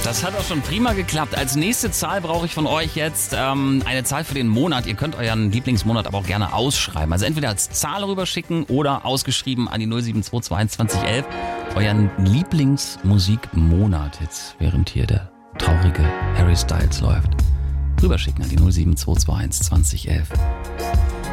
Das hat auch schon prima geklappt. Als nächste Zahl brauche ich von euch jetzt eine Zahl für den Monat. Ihr könnt euren Lieblingsmonat aber auch gerne ausschreiben. Also entweder als Zahl rüberschicken oder ausgeschrieben an die 07221 2011. Euren Lieblingsmusikmonat jetzt, während hier der traurige Harry Styles läuft. Rüberschicken an die 07221 2011.